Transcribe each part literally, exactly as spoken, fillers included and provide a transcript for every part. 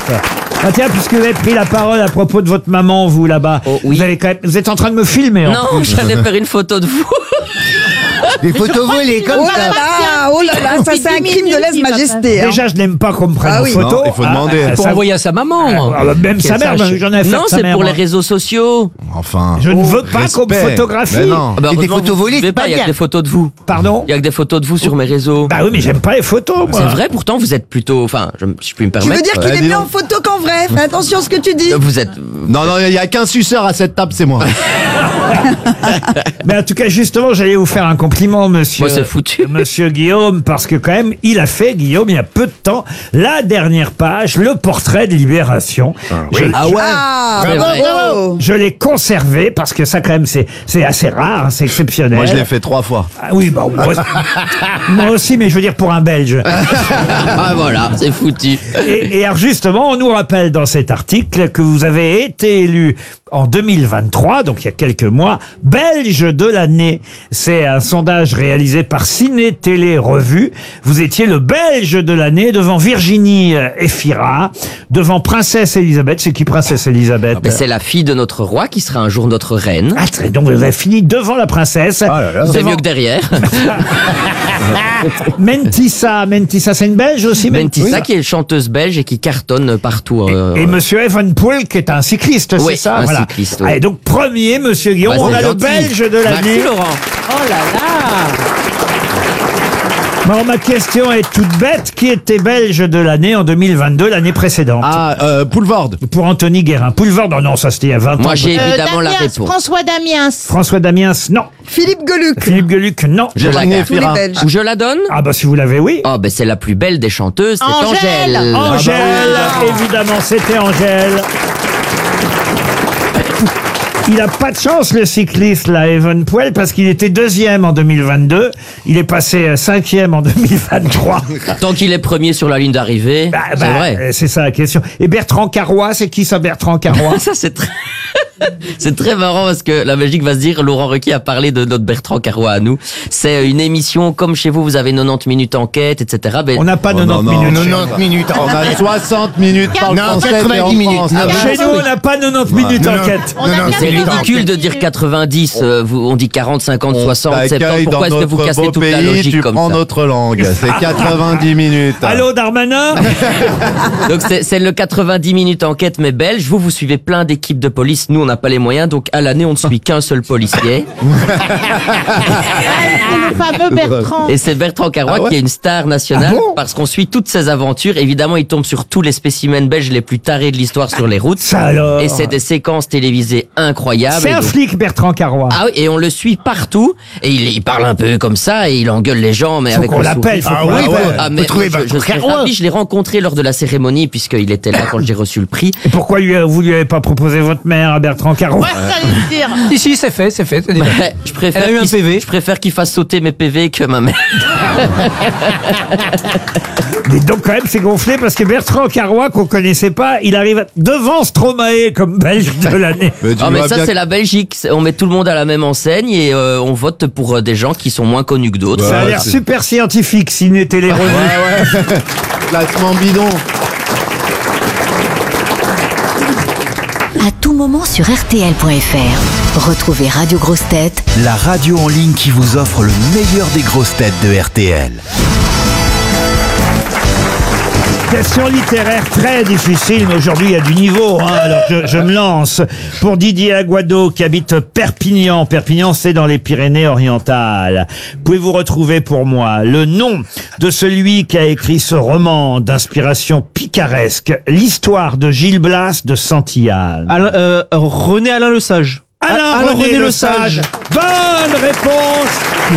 Ah tiens, puisque vous avez pris la parole à propos de votre maman, vous là-bas, Oh, oui. vous, avez quand même, vous êtes en train de me filmer. en Non, plus. j'allais faire une photo de vous. Des photos volées comme Oh ça. là là, oh là là, ça c'est un crime de lèse-majesté. hein. Déjà, je n'aime pas qu'on me prenne Ah en oui. photo. Non, il faut demander. Ah, Pour ça- envoyer à sa maman. Ah, bah, même sa mère, sache. j'en ai affaire Non, à sa c'est mère, pour les moi. réseaux sociaux. Enfin. Je ne veux pas qu'on me respect. photographie. Mais non. Ah bah, Et des heureusement photos que vous volées, pouvez c'est pas, pas il y a bien. que des photos de vous. Pardon. Il y a que des photos de vous sur mes réseaux. Bah oui, mais j'aime pas les photos, moi. C'est vrai, pourtant vous êtes plutôt, enfin, je, si je puis me Tu permettre. veux dire qu'il Ouais, est dis mieux donc. en photo qu'en vrai? Fais attention à ce que tu dis. Vous êtes. Non, non, il y a qu'un suceur à cette table, c'est moi. Mais en tout cas, justement, j'allais vous faire un compliment, monsieur. Moi, c'est foutu. Monsieur Guillaume, parce que quand même, il a fait, Guillaume, il y a peu de temps, la dernière page, le portrait de Libération. Je, Ah ouais. Ah, C'est vrai. bravo. je l'ai conservé parce que ça, quand même, c'est c'est assez rare, hein, c'est exceptionnel. Moi, je l'ai fait trois fois. Ah oui, bah, moi, moi aussi, mais je veux dire pour un Belge. Ah voilà, c'est foutu. Et, et alors justement, on nous rappelle dans cet article que vous avez été élu en deux mille vingt-trois, donc il y a quelques mois, Belge de l'année. C'est un sondage réalisé par Ciné Télé Revue. Vous étiez le Belge de l'année devant Virginie Efira, devant Princesse Elisabeth. C'est qui Princesse Elisabeth? Mais c'est la fille de notre roi qui sera un jour notre reine. Ah, très- donc vous avez fini devant la princesse. C'est Devant mieux que derrière. Mentissa. Mentissa, c'est une Belge aussi, Mentissa qui est chanteuse belge et qui cartonne partout. euh, Et monsieur Evenpool, qui est un cycliste, Oui, c'est ça? un cycliste, oui. Allez, donc premier, monsieur Guillaume, bah, on c'est a le gentil. Belge de l'année. Merci Laurent. Oh là là. Bon, ma question est toute bête. Qui était Belge de l'année en deux mille vingt-deux, l'année précédente? Ah, euh, Poulvord. Pour Anthony Guérin. Poulvord, non, non, ça c'était il y a vingt ans. Moi j'ai Euh, évidemment la Damiens, réponse. François Damiens. François Damiens, non. Philippe Geluc. Philippe Geluc, non. Je la Virginie garde. Tous les Efira. Belges. Ou je la donne. Ah bah si vous l'avez, oui. Oh ben c'est la plus belle des chanteuses, c'est Angèle. Angèle. Angèle, évidemment, c'était Angèle. Il a pas de chance, le cycliste, là, Evenpoel, parce qu'il était deuxième en deux mille vingt-deux. Il est passé euh, cinquième en deux mille vingt-trois. Tant qu'il est premier sur la ligne d'arrivée, Bah, c'est bah, vrai. euh, C'est ça la question. Et Bertrand Carrois, c'est qui ça, Bertrand Carrois? Ça c'est très c'est très marrant parce que la Belgique va se dire Laurent Ruquier a parlé de notre Bertrand Carrois à nous. C'est une émission comme chez vous, vous avez quatre-vingt-dix minutes enquête, et cetera. Ben, On n'a pas Oh, non, quatre-vingt-dix non. minutes. quatre-vingt-dix minutes. On a soixante minutes par Non, français et quatre-vingt-dix en minutes. français. Ah, bah, Chez nous, on n'a pas quatre-vingt-dix minutes Non, non. enquête. On a Non, non, bien c'est fait ridicule de dire minutes. quatre-vingt-dix, euh, vous- on dit quarante, cinquante, On soixante, t'accueille soixante-dix. Pourquoi dans est-ce que vous notre cassez beau toute la pays, logique tu comme prends ça notre langue. C'est quatre-vingt-dix minutes. Allô, Darmanin? Donc c'est c'est le quatre-vingt-dix minutes enquête mais belge. Vous, vous suivez plein d'équipes de police. Nous, on n'a pas les moyens. Donc à l'année, on ne suit qu'un seul policier. C'est le fameux Bertrand. Et c'est Bertrand Carrois Ah ouais qui est une star nationale Ah bon parce qu'on suit toutes ses aventures. Évidemment, il tombe sur tous les spécimens belges les plus tarés de l'histoire sur les routes. Ça alors. Et c'est des séquences télévisées incroyables. C'est Et un donc- flic, Bertrand Carrois. Ah oui, et on le suit partout. Et il, il parle un peu comme ça et il engueule les gens, mais Faut avec qu'on le l'appelle. sourire. faut qu'on oui, l'appelle. bah, Ah, mais Faut trouver je, je Bertrand serais Carrois. ravi. Je l'ai rencontré lors de la cérémonie puisqu'il était là quand j'ai reçu le prix. Et pourquoi lui, vous lui avez pas proposé votre mère à Bertrand Carrois? Ouais, j'allais le dire. Si, si, c'est fait, c'est fait. c'est déjà fait. Je préfère Elle a eu un qu'il- P V. Je préfère qu'il fasse sauter mes P V que ma mère. Mais donc quand même, c'est gonflé parce que Bertrand Carrois, qu'on connaissait pas, il arrive devant Stromae comme Belge de l'année. Mais tu Ah mais vois ça bien c'est la Belgique. C'est- On met tout le monde à la même enseigne et euh, on vote pour euh, des gens qui sont moins connus que d'autres. Ça a Ouais, l'air c'est- super scientifique, Ciné Télé Revue. Ouais, ouais. Classement bidon. À tout moment sur R T L point F R. Retrouvez Radio Grosses Têtes La radio en ligne qui vous offre le meilleur des grosses têtes de R T L. Question littéraire très difficile, mais aujourd'hui il y a du niveau, hein, alors je, je me lance. Pour Didier Aguado qui habite Perpignan. Perpignan, c'est dans les Pyrénées-Orientales. Pouvez-vous retrouver pour moi le nom de celui qui a écrit ce roman d'inspiration picaresque, l'histoire de Gil Blas de Santillane? Alain- euh, René Alain Le Sage. Alain, Alain René, René Le Le Sage. Sage. Bonne réponse.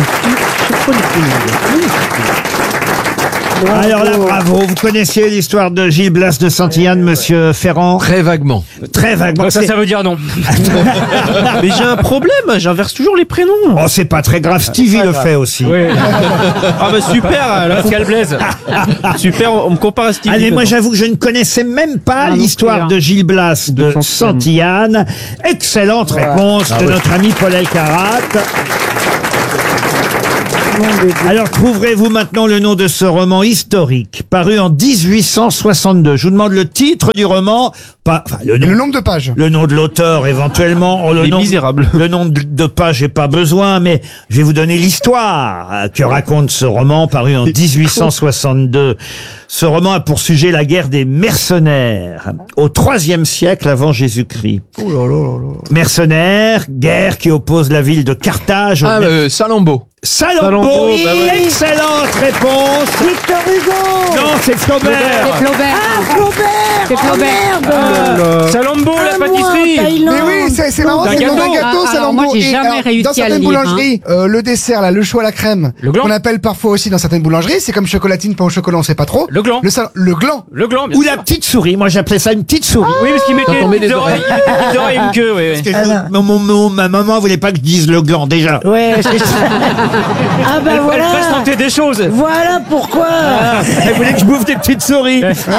Alors là, bravo. Vous connaissiez l'histoire de Gil Blas de Santillane, monsieur Ferrand? Très vaguement. Très vaguement. Ça, C'est- ça veut dire non. Mais j'ai un problème, j'inverse toujours les prénoms. Oh, c'est pas très grave. Stevie le fait aussi. Ah bah super, la Pascal Blaise. Super, on me compare à Steve. Allez, moi j'avoue que je ne connaissais même pas Ah, non l'histoire plus, hein. de Gil Blas de, De Santillane. Excellente réponse de notre ami Paul Elkarat. Alors, trouverez-vous maintenant le nom de ce roman historique, paru en dix-huit cent soixante-deux. Je vous demande le titre du roman, pas, enfin, le nom. Le nombre de pages. Le nom de l'auteur, éventuellement. Oh, le Les nom, Misérables. Le nom de, de page, j'ai pas besoin, mais je vais vous donner l'histoire euh, que raconte ce roman, paru en dix-huit cent soixante-deux. Ce roman a pour sujet la guerre des mercenaires, au troisième siècle avant Jésus-Christ. Oh là là là là. Mercenaires, guerre qui oppose la ville de Carthage au Ah, euh, Salammbô. Salammbô. Salammbô, bah ouais. Excellente réponse. Victor Hugo. Non, c'est Flaubert. Flaubert. Ah, Flaubert. C'est Flaubert. Oh, merde. Salammbô, la Ah, moi, pâtisserie. Thaïlande. Mais oui, c'est c'est marrant, D'un c'est le nom d'un gâteau. gâteau, Ah, Salammbô. alors moi, j'ai Et jamais alors, réussi dans à certaines le lire, boulangeries, euh, le dessert, là, le choix à la crème, Le gland. qu'on appelle parfois aussi dans certaines boulangeries, c'est comme chocolatine, pain au chocolat, on sait pas trop. Le gland. Le, sal- le gland. Le gland, bien Ou sûr. la petite souris. Moi, j'appelais ça une petite souris. Oui, parce qu'il mettait tombait des des oreilles, des oreilles et une queue, oui, oui. Parce que je- mon, mon- mon- ma maman voulait pas que je dise le gland, déjà. Ouais, c'est ça. Ah ben Elle voilà. fasse tenter des choses. Voilà pourquoi. Elle voulait que je bouffe des petites souris.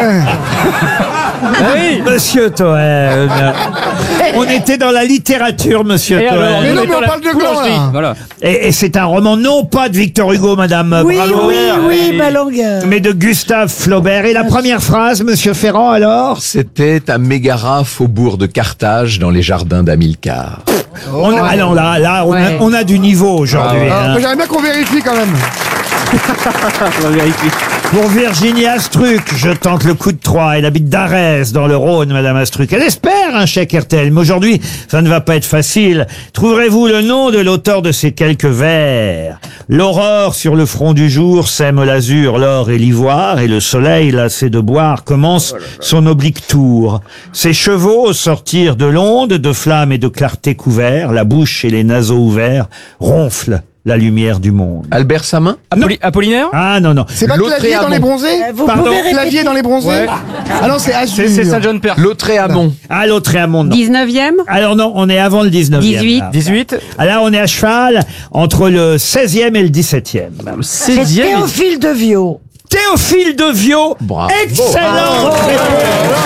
Ah oui. Monsieur Toen. On était dans la littérature, monsieur Et alors, Toen. Mais nous non, mais mettons on la parle de gland, boulangerie. là. Voilà. Et, et c'est un roman non pas de Victor Hugo, madame Oui, Bravo, oui, oui, ma langue. mais de Gustave Flaubert. Et la première phrase, monsieur Ferrand, alors? C'était à Mégara, faubourg de Carthage, dans les jardins d'Hamilcar. On a, ah non, là, là, on, a, Ouais. on a du niveau aujourd'hui. Alors, hein. moi, j'aimerais bien qu'on vérifie quand même. On va vérifier. Pour Virginie Astruc, je tente le coup de trois. Elle habite d'Arès, dans le Rhône, madame Astruc. Elle espère un chèque R T L, mais aujourd'hui, ça ne va pas être facile. Trouverez-vous le nom de l'auteur de ces quelques vers? L'aurore sur le front du jour sème l'azur, l'or et l'ivoire, et le soleil, lassé de boire, commence son oblique tour. Ses chevaux, au sortir de l'onde, de flammes et de clarté couverts, la bouche et les naseaux ouverts, ronflent la lumière du monde. Albert Samin? Appoli- Apollinaire. Ah non, non. C'est pas L'autre clavier est à dans les Mont. bronzés? Vous Pardon, pouvez répéter. Clavier dans les bronzés? Ouais. Ah non, c'est Azur. C'est c'est Saint-John Perse. Lautréamont. Ah, l'autre est à monde. non. dix-neuvième. Alors non, on est avant le dix-neuvième. dix-huit. là. dix-huit. Ah, là, on est à cheval entre le seizième et le dix-septième. C'est seizième. Théophile de Viau. Théophile de Viau. Bravo. Excellente réponse.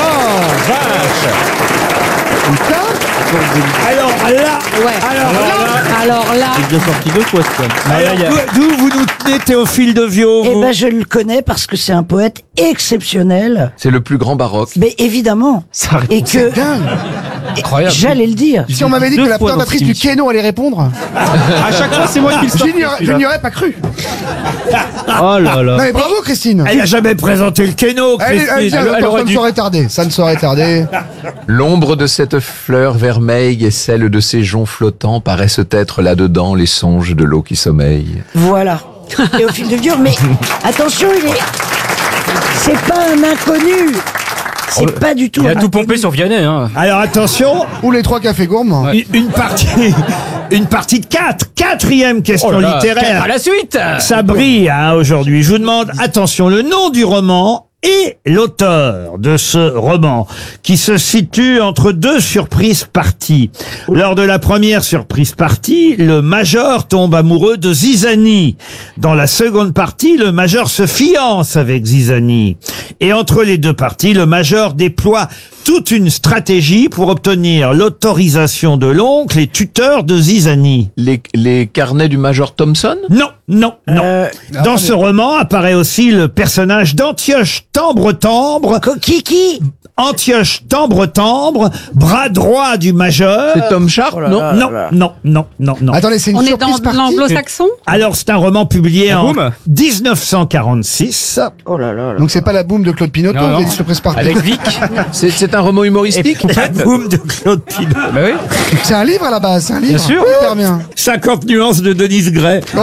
Alors là, Ouais. alors là, Alors là, Il est sorti deux fois, quoi. Ah, là, il y a- alors, d'où d'où vous nous tenez Théophile de Viau Eh vous ben, je le connais parce que c'est un poète exceptionnel. C'est le plus grand baroque. Mais évidemment. Ça répond. Et que, Dingue. Incroyable. j'allais le dire. Si on m'avait dit Deux que la fois dans présentatrice cette du émission. Keno allait répondre, À chaque fois, c'est moi qui le sors. je n'y aurais- je n'y aurais pas cru. Oh là Non là. mais bravo Christine. Elle n'a jamais présenté le Keno, Allez, allez, Christine. tiens, elle- elle ça aurait ne dû. saurait tarder. Ça ne saurait tarder. L'ombre de cette fleur vermeille et celle de ces joncs flottants paraissent être là-dedans les songes de l'eau qui sommeille. Voilà. Théophile de Viau, mais attention, il est. C'est pas un inconnu. C'est pas du tout Il un a tout inconnu. pompé sur Vianney, hein. Alors attention, Ou les trois cafés gourmands. une, une partie, une partie de quatre, quatrième question Oh là là, littéraire. À la suite. Ça brille hein, aujourd'hui. Je vous demande, attention, le nom du roman et l'auteur de ce roman, qui se situe entre deux surprises parties. Lors de la première surprise partie, le major tombe amoureux de Zizanie. Dans la seconde partie, le major se fiance avec Zizanie. Et entre les deux parties, le major déploie toute une stratégie pour obtenir l'autorisation de l'oncle et tuteur de Zizanie. Les, les carnets du major Thompson? Non, non, non. Euh, Dans ce roman apparaît aussi le personnage d'Antioche Tambre-Tambre. Kiki. Antioche Tambre-Tambre, bras droit du majeur. C'est Tom Sharp, non? Non, non, non, non, non. Attendez, c'est une on est surprise dans partie. l'anglo-saxon. Alors, c'est un roman publié La en Boum dix-neuf cent quarante-six. Oh là là. là. Donc c'est pas la boum de Claude Pinoteau, Non, non. c'est une surprise partie. Avec Vic. C'est c'est un roman humoristique? La boum de Claude Pinot. Bah oui. C'est un livre à la base, c'est un livre. Bien sûr. Hyper bien. cinquante nuances de Denise Gray. Oh.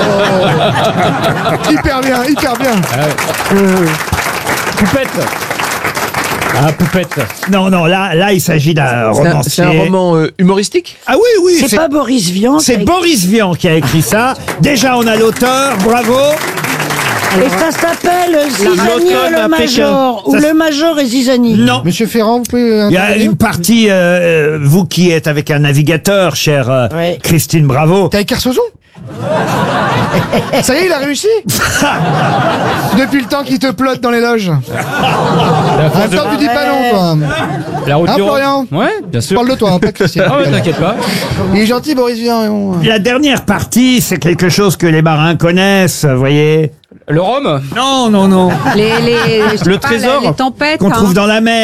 Hyper bien, hyper bien. Poupette. Ah, Poupette. Non, non, là, là, il s'agit d'un C'est un, romancier. c'est un roman euh, humoristique? Ah oui, oui, C'est pas Boris Vian. c'est qui- Boris Vian qui a écrit ça. Déjà, on a l'auteur, bravo. Et ça s'appelle Zizanie l'automne et le à major. Pékin. Ou Ça, le major et Zizanie. Non. Monsieur Ferrand, vous pouvez. euh, Il y a intervenir une partie, euh, vous qui êtes avec un navigateur, chère euh, Ouais. Christine Bravo. T'es avec Kersozon? Ça y est, il a réussi. Depuis le temps qu'il te plotte dans les loges. En même temps, tu dis pas non, toi. La route Hein, du Rhum. Florian Ouais, bien sûr. Parle de toi, hein, pas de Christian. Ah ouais, t'inquiète pas. Il est gentil, Boris Vian. La dernière partie, c'est quelque chose que les marins connaissent, vous voyez. Le Rhum. Non, non, non. Les, les, je sais Le pas, trésor. Les tempêtes. Qu'on hein. trouve dans la mer.